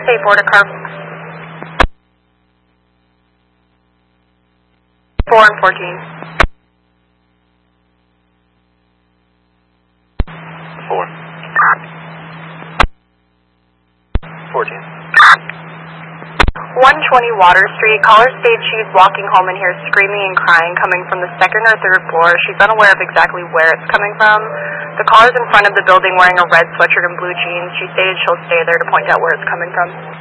State Board of Car 4 and 14. 4. 14. 120 Water Street. Caller states she's walking home and hears screaming and crying coming from the second or third floor. She's unaware of exactly where it's coming from. The caller's in front of the building wearing a red sweatshirt and blue jeans. She stated she'll stay there to point out where it's coming from.